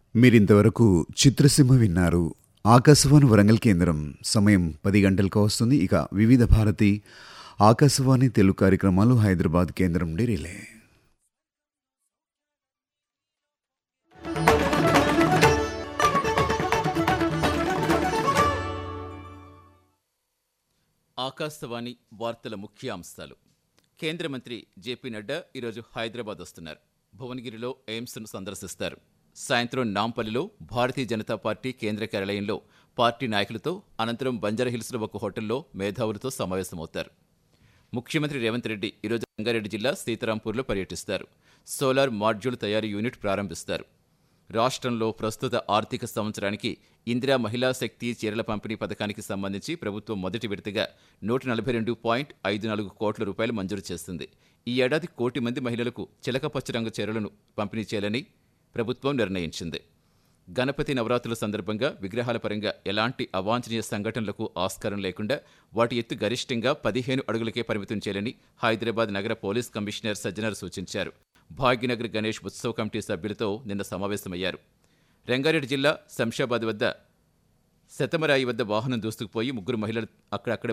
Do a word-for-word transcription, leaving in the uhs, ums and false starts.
మీరింతవరకు చిత్రసీమ విన్నారు. ఆకాశవాణి వరంగల్ కేంద్రం సమయం పది గంటలకు వస్తుంది. ఇక వివిధ భారతి ఆకాశవాణి తెలుగు కార్యక్రమాలు హైదరాబాద్ కేంద్రం నుండి రిలే. ఆకాశవాణి వార్తల ముఖ్యాంశాలు. కేంద్ర మంత్రి జేపీ నడ్డా ఈరోజు హైదరాబాద్ వస్తున్నారు. భువనగిరిలో ఎయిమ్స్ను సందర్శిస్తారు. సాయంత్రం నాంపల్లిలో భారతీయ జనతా పార్టీ కేంద్ర కార్యాలయంలో పార్టీ నాయకులతో, అనంతరం బంజారాహిల్స్లో ఒక హోటల్లో మేధావులతో సమావేశమవుతారు. ముఖ్యమంత్రి రేవంత్ రెడ్డి ఈరోజు రంగారెడ్డి జిల్లా సీతారాంపూర్లో పర్యటిస్తారు. సోలార్ మాడ్యూల్ తయారీ యూనిట్ ప్రారంభిస్తారు. రాష్ట్రంలో ప్రస్తుత ఆర్థిక సంవత్సరానికి ఇందిరా మహిళా శక్తి చీరల పంపిణీ పథకానికి సంబంధించి ప్రభుత్వం మొదటి విడతగా నూట నలభై రెండు పాయింట్ ఐదు నాలుగు కోట్ల రూపాయలు మంజూరు చేస్తుంది. ఈ ఏడాది కోటి మంది మహిళలకు చిలక పచ్చ రంగు చీరలను పంపిణీ చేయాలని ప్రభుత్వం నిర్ణయించింది. గణపతి నవరాత్రుల సందర్భంగా విగ్రహాల పరంగా ఎలాంటి అవాంఛనీయ సంఘటనలకు ఆస్కారం లేకుండా వాటి ఎత్తు గరిష్టంగా పదిహేను అడుగులకే పరిమితం చేయాలని హైదరాబాద్ నగర పోలీస్ కమిషనర్ సజ్జనర్ సూచించారు. భాగ్యనగర్ గణేష్ ఉత్సవ కమిటీ సభ్యులతో నిన్న సమావేశమయ్యారు. రంగారెడ్డి జిల్లా శంషాబాద్ వద్ద శతమరాయి వద్ద వాహనం దూసుకుపోయి ముగ్గురు మహిళలు అక్కడక్కడ